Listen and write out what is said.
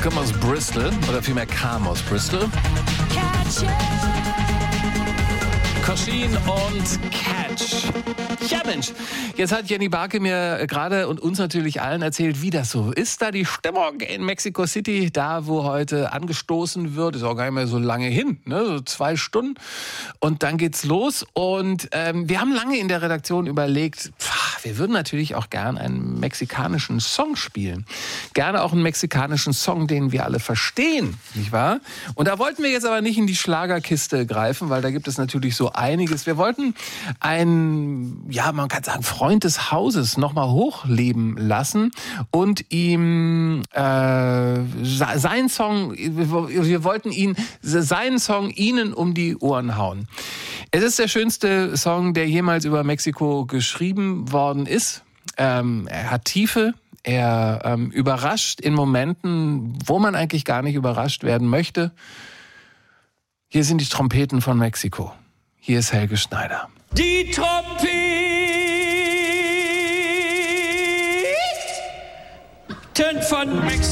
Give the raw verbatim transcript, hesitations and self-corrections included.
kommen aus Bristol, oder vielmehr kam aus Bristol. Kosheen und Catch. Ja Mensch, jetzt hat Jenny Barke mir gerade und uns natürlich allen erzählt, wie das so ist, da die Stimmung in Mexico City, da wo heute angestoßen wird, ist auch gar nicht mehr so lange hin, ne? So zwei Stunden und dann geht's los und ähm, wir haben lange in der Redaktion überlegt, pff, wir würden natürlich auch gern einen mexikanischen Song spielen, gerne auch einen mexikanischen Song, den wir alle verstehen, nicht wahr? Und da wollten wir jetzt aber nicht in die Schlagerkiste greifen, weil da gibt es natürlich so einiges. Wir wollten einen, ja, man kann sagen, Freund des Hauses nochmal hochleben lassen und ihm äh, seinen Song, wir wollten ihn, seinen Song Ihnen um die Ohren hauen. Es ist der schönste Song, der jemals über Mexiko geschrieben worden ist. Ähm, er hat Tiefe. Er ähm, überrascht in Momenten, wo man eigentlich gar nicht überrascht werden möchte. Hier sind die Trompeten von Mexiko. Hier ist Helge Schneider. Die Trompeten von Mexiko.